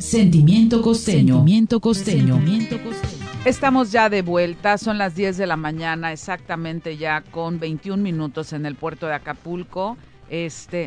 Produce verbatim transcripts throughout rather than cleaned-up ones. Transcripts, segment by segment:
Sentimiento costeño. Sentimiento costeño. Sentimiento costeño. Estamos ya de vuelta, son las diez de la mañana, exactamente ya con veintiún minutos en el puerto de Acapulco. Este,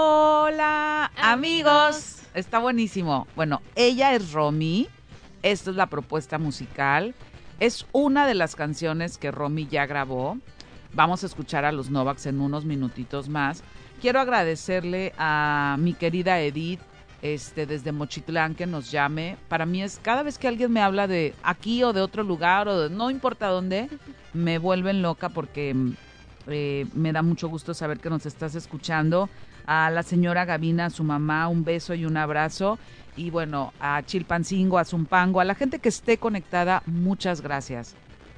hola amigos, está buenísimo. Bueno, ella es Romy, esta es la propuesta musical, es una de las canciones que Romy ya grabó. Vamos a escuchar a los Novaks en unos minutitos más. Quiero agradecerle a mi querida Edith, este, desde Mochitlán, que nos llame. Para mí es, cada vez que alguien me habla de aquí o de otro lugar, o de, no importa dónde, me vuelven loca porque eh, me da mucho gusto saber que nos estás escuchando. A la señora Gavina, a su mamá, un beso y un abrazo. Y bueno, a Chilpancingo, a Zumpango, a la gente que esté conectada, muchas gracias.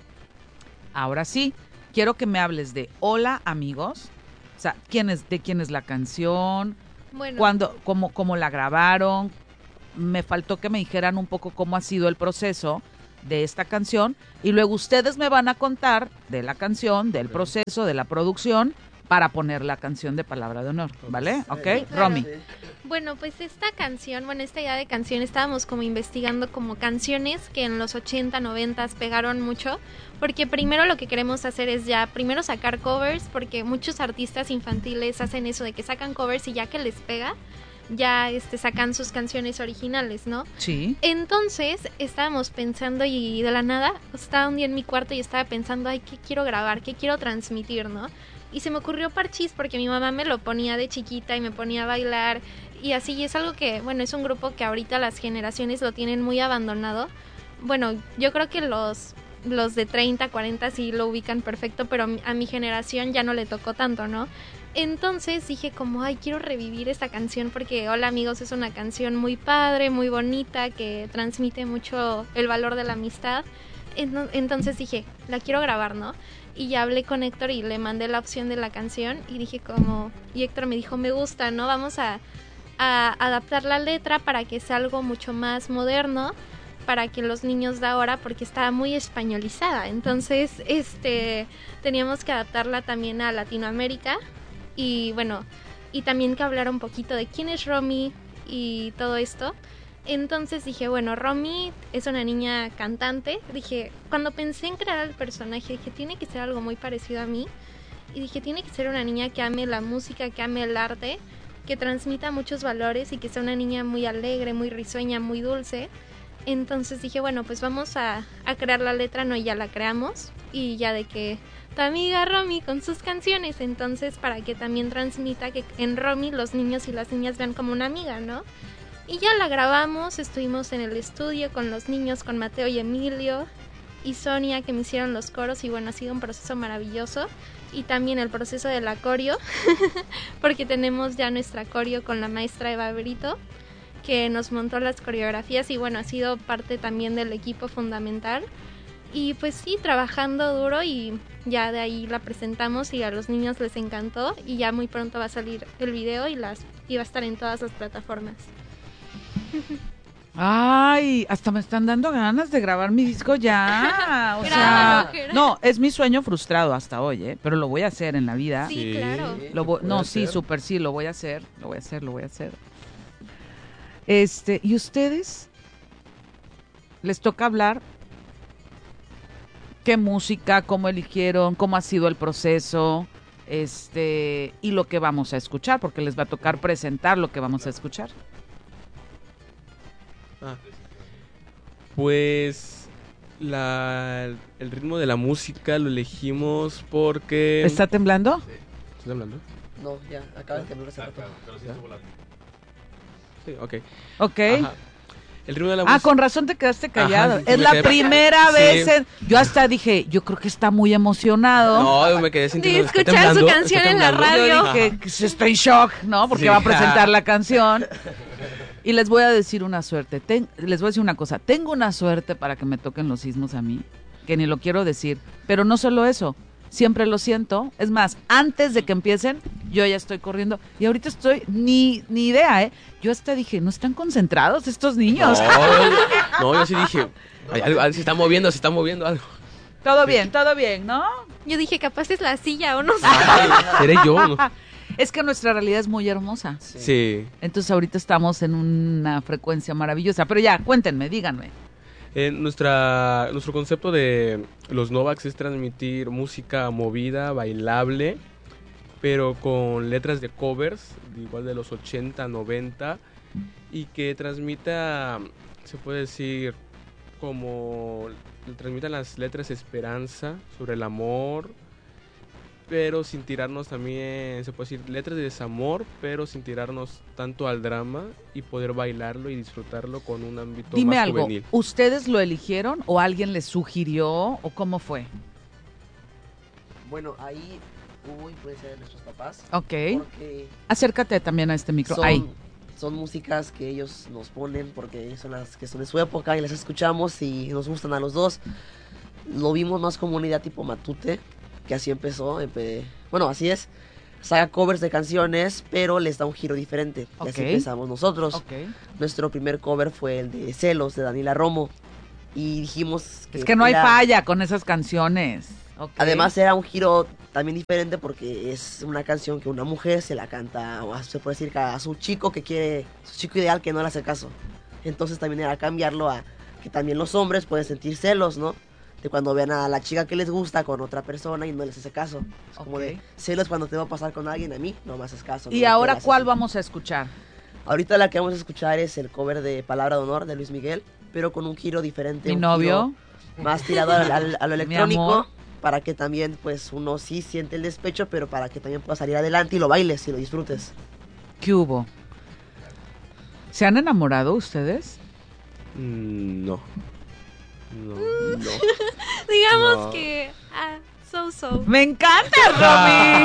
Ahora sí, quiero que me hables de hola amigos. O sea, ¿quién es, de quién es la canción? Bueno. ¿Cuándo, cómo, cómo la grabaron? Me faltó que me dijeran un poco cómo ha sido el proceso de esta canción. Y luego ustedes me van a contar de la canción, del proceso, de la producción, para poner la canción de Palabra de Honor, ¿vale? ¿Ok? Claro. Romy. Bueno, pues esta canción, bueno, esta idea de canción, estábamos como investigando como canciones que en los ochenta, noventa pegaron mucho, porque primero lo que queremos hacer es ya, primero sacar covers, porque muchos artistas infantiles hacen eso de que sacan covers y ya que les pega, ya este sacan sus canciones originales, ¿no? Sí. Entonces, estábamos pensando y de la nada, estaba un día en mi cuarto y estaba pensando, ay, ¿qué quiero grabar? ¿Qué quiero transmitir, no? Y se me ocurrió Parchís porque mi mamá me lo ponía de chiquita y me ponía a bailar y así, y es algo que, bueno, es un grupo que ahorita las generaciones lo tienen muy abandonado. Bueno, yo creo que los, los de treinta, cuarenta sí lo ubican perfecto, pero a mi generación ya no le tocó tanto, ¿no? Entonces dije como, ay, quiero revivir esta canción porque Hola Amigos es una canción muy padre, muy bonita, que transmite mucho el valor de la amistad. Entonces dije, la quiero grabar, ¿no? Y ya hablé con Héctor y le mandé la opción de la canción y dije como, y Héctor me dijo, me gusta, ¿no? Vamos a, a adaptar la letra para que sea algo mucho más moderno, para que los niños de ahora, porque estaba muy españolizada, entonces este teníamos que adaptarla también a Latinoamérica y bueno, y también que hablar un poquito de quién es Romy y todo esto. Entonces dije, bueno, Romy es una niña cantante. Dije, cuando pensé en crear el personaje, dije, tiene que ser algo muy parecido a mí. Y dije, tiene que ser una niña que ame la música, que ame el arte, que transmita muchos valores y que sea una niña muy alegre, muy risueña, muy dulce. Entonces dije, bueno, pues vamos a, a crear la letra, no, ya la creamos. Y ya de que tu amiga Romy con sus canciones, entonces para que también transmita que en Romy los niños y las niñas vean como una amiga, ¿no? Y ya la grabamos, estuvimos en el estudio con los niños, con Mateo y Emilio y Sonia que me hicieron los coros y bueno, ha sido un proceso maravilloso. Y también el proceso de la coreo, porque tenemos ya nuestra coreo con la maestra Eva Brito, que nos montó las coreografías y bueno, ha sido parte también del equipo fundamental. Y pues sí, trabajando duro y ya de ahí la presentamos y a los niños les encantó y ya muy pronto va a salir el video y, las, y va a estar en todas las plataformas. Ay, hasta me están dando ganas de grabar mi disco ya. O sea, no, es mi sueño frustrado hasta hoy, ¿eh? Pero lo voy a hacer en la vida. Sí, claro. Lo voy, no, sí, súper sí, lo voy a hacer, lo voy a hacer, lo voy a hacer. Este, ¿y ustedes? Les toca hablar. ¿Qué música? ¿Cómo eligieron? ¿Cómo ha sido el proceso? Este, y lo que vamos a escuchar, porque les va a tocar presentar lo que vamos a escuchar. Ah, pues la, el ritmo de la música lo elegimos porque... ¿Está temblando? Sí. ¿Está temblando? No, ya, acaba de temblar hace rato. Pero sí estuvo volando. Sí, ok. Ok. Ajá. El ritmo de la ah, música... con razón te quedaste callado. Ajá, es me la quedé... primera sí. vez. En... Yo hasta dije, yo creo que está muy emocionado. No, me quedé sintiendo... De escuchar su canción en la radio. Yo dije, estoy en shock, ¿no? Porque sí. va a presentar la canción. Y les voy a decir una suerte, Ten, les voy a decir una cosa, tengo una suerte para que me toquen los sismos a mí, que ni lo quiero decir, pero no solo eso, siempre lo siento, es más, antes de que empiecen, yo ya estoy corriendo, y ahorita estoy, ni, ni idea, ¿eh? Yo hasta dije, ¿no están concentrados estos niños? No, no yo sí dije, algo, se está moviendo, se está moviendo algo. Todo bien, todo bien, ¿no? Yo dije, capaz es la silla o no sé. Ay, ¿seré yo? ¿No? Es que nuestra realidad es muy hermosa. Sí. sí. Entonces ahorita estamos en una frecuencia maravillosa. Pero ya, cuéntenme, díganme. Eh, nuestra, nuestro concepto de los Novaks es transmitir música movida, bailable, pero con letras de covers, igual de los ochenta, noventa, y que transmita, se puede decir, como transmitan las letras esperanza sobre el amor, pero sin tirarnos también, se puede decir, letras de desamor, pero sin tirarnos tanto al drama y poder bailarlo y disfrutarlo con un ámbito Dime más algo, juvenil. ¿ustedes lo eligieron o alguien les sugirió o cómo fue? Bueno, ahí hubo influencia de nuestros papás. Ok. Porque acércate también a este micro. son, Ahí. son músicas que ellos nos ponen porque son las que son de su época y las escuchamos y nos gustan a los dos. Lo vimos más como una idea tipo Matute, que así empezó, empe- bueno, así es, saca covers de canciones, pero les da un giro diferente, y así Ok. empezamos nosotros. Ok. Nuestro primer cover fue el de Celos, de Daniela Romo, y dijimos que... Es que no hay era- falla con esas canciones. Ok. Además era un giro también diferente porque es una canción que una mujer se la canta, o a- se puede decir que a su chico que quiere, su chico ideal que no le hace caso. Entonces también era cambiarlo a que también los hombres pueden sentir celos, ¿no? De cuando vean a la chica que les gusta con otra persona y no les hace caso. Es como Ok. de celos cuando te va a pasar con alguien, a mí no me haces caso. ¿Y no ahora te haces cuál así. vamos a escuchar? Ahorita la que vamos a escuchar es el cover de Palabra de Honor de Luis Miguel, pero con un giro diferente. Mi un novio. giro más tirado al- al- a lo Mi electrónico, amor. para que también pues uno sí siente el despecho, pero para que también pueda salir adelante y lo bailes y lo disfrutes. ¿Qué hubo? ¿Se han enamorado ustedes? Mm, no. No, no. Digamos No. que... Ah, so, so. ¡Me encanta, Romy!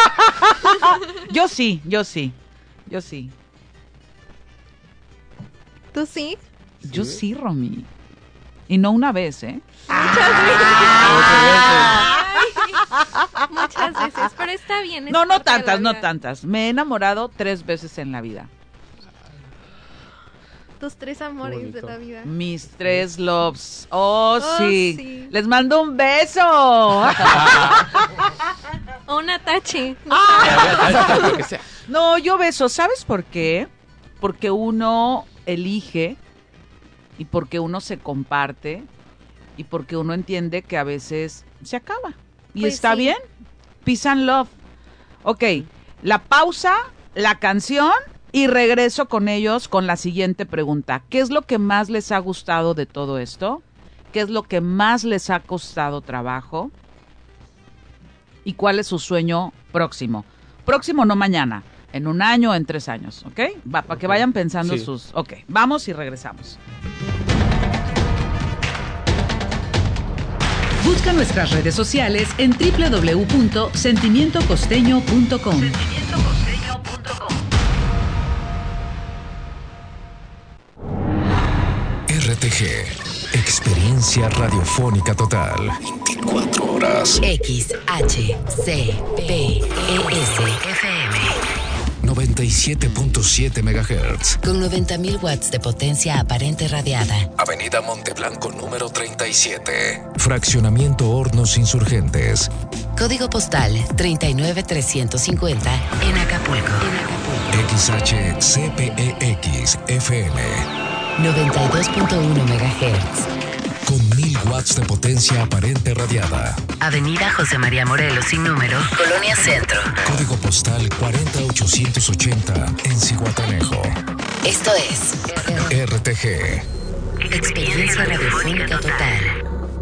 Yo sí, yo sí, yo sí. ¿Tú sí? Yo sí, Romy. Y no una vez, ¿eh? Muchas veces, pero está bien. es No, no parte de la tantas, no vida. tantas. Me he enamorado tres veces en la vida. Tus tres amores de bonito. la vida. Mis tres loves. Oh, Oh, sí. sí. Les mando un beso. O un atache. Lo que sea. No, yo beso. ¿Sabes por qué? Porque uno elige y porque uno se comparte y porque uno entiende que a veces se acaba. Y Pues está sí. bien. Peace and love. Ok, la pausa, la canción y regreso con ellos con la siguiente pregunta. ¿Qué es lo que más les ha gustado de todo esto? ¿Qué es lo que más les ha costado trabajo? ¿Y cuál es su sueño próximo? Próximo no mañana, en un año o en tres años, ¿ok? Va, para que Ok. vayan pensando Sí. sus... Ok, vamos y regresamos. Busca nuestras redes sociales en doble u doble u doble u punto sentimiento costeño punto com. R T G, experiencia radiofónica total. veinticuatro horas. X, H, C, P, E, S, F M. noventa y siete punto siete megahertz. Con noventa mil watts de potencia aparente radiada. Avenida Monteblanco número treinta y siete. Fraccionamiento Hornos Insurgentes. Código postal treinta y nueve trescientos cincuenta en Acapulco. X H C P E X F M. noventa y dos punto uno megahertz. Con mil watts de potencia aparente radiada. Avenida José María Morelos sin número. Colonia Centro. Código postal cuarenta ochocientos ochenta en Zihuatanejo. Esto es R T G. Experiencia Radiofónica Total.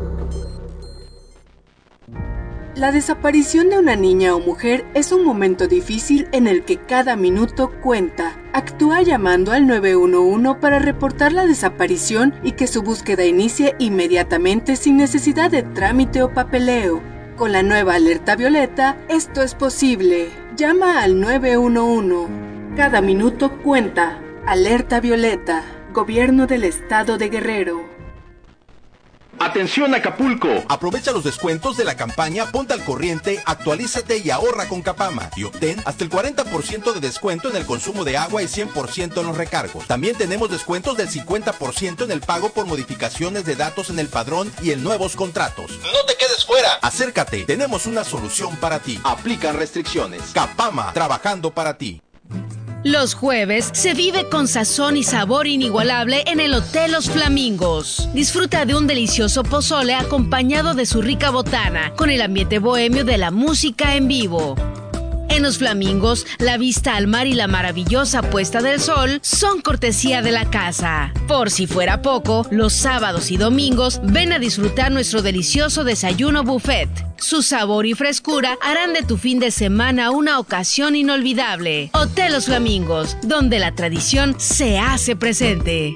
La desaparición de una niña o mujer es un momento difícil en el que cada minuto cuenta. Actúa llamando al nueve uno uno para reportar la desaparición y que su búsqueda inicie inmediatamente sin necesidad de trámite o papeleo. Con la nueva alerta violeta, esto es posible. Llama al nueve uno uno. Cada minuto cuenta. Alerta violeta. Gobierno del Estado de Guerrero. Atención Acapulco. Aprovecha los descuentos de la campaña Ponte al Corriente, actualízate y ahorra con Capama. Y obtén hasta el cuarenta por ciento de descuento en el consumo de agua y cien por ciento en los recargos. También tenemos descuentos del cincuenta por ciento en el pago por modificaciones de datos en el padrón y en nuevos contratos. No te quedes fuera. Acércate, tenemos una solución para ti. Aplican restricciones. Capama, trabajando para ti. Los jueves se vive con sazón y sabor inigualable en el Hotel Los Flamingos. Disfruta de un delicioso pozole acompañado de su rica botana, con el ambiente bohemio de la música en vivo. En Los Flamingos, la vista al mar y la maravillosa puesta del sol son cortesía de la casa. Por si fuera poco, los sábados y domingos ven a disfrutar nuestro delicioso desayuno buffet. Su sabor y frescura harán de tu fin de semana una ocasión inolvidable. Hotel Los Flamingos, donde la tradición se hace presente.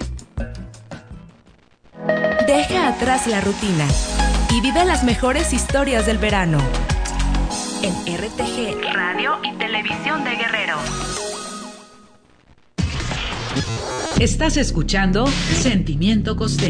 Deja atrás la rutina y vive las mejores historias del verano. En R T G Radio y Televisión de Guerrero. Estás escuchando Sentimiento Costeño.